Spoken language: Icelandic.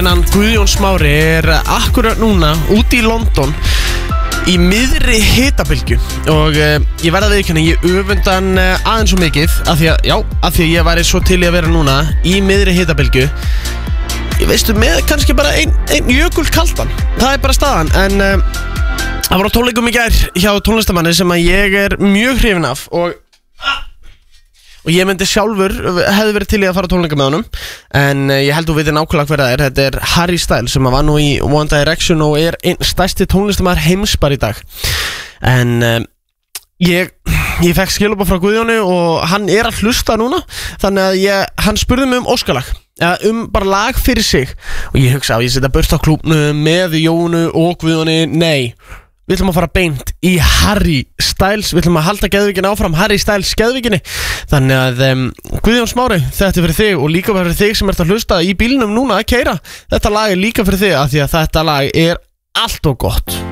Guðjón Smári akkurat núna úti í London í miðri hitabylgju og ég verða að viðurkenna, ég öfunda hann aðeins svo mikið af því að ég væri svo til í að vera núna í miðri hitabylgju. Ég veistu með kannski bara ein jökul kaldan, það bara staðan. En það var á tónleikum í gær hjá tónlistamanni sem að ég mjög hrifinn af og ég myndi sjálfur hefði verið til í að fara á tónleika með honum, en ég held þú veitir nákvæmlega hver það þetta er Harry Styles sem var nú í One Direction og einn stærsti tónlistamæður heims bara í dag. En ég fekk skilaboð frá Guðjóni og hann að hlusta núna, þannig að hann spurði mig óskalag, bara lag fyrir sig, og ég hugsa að ég setja burt á klúbnu með Jónu og Guðjóni. Nei, við ætlum að fara beint í Harry Styles, við ætlum að halda geðvíkina áfram, Harry Styles geðvíkinni. Þannig að Guðjón Smári, þetta fyrir þig og líka fyrir þig sem ert að hlusta í bílnum núna að keyra. Þetta lag líka fyrir þig af því að þetta lag allt og gott.